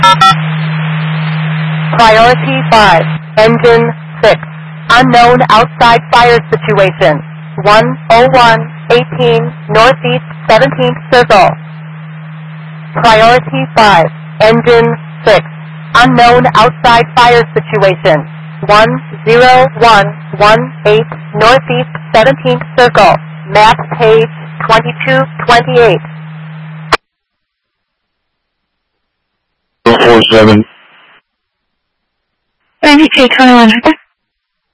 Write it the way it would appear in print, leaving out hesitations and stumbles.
Priority 5, engine 6. Unknown outside fire situation. 10118 Northeast 17th Circle. Priority 5, engine 6. Unknown outside fire situation. 10118 Northeast 17th Circle. Map page 2228. 047. 你可以看完了。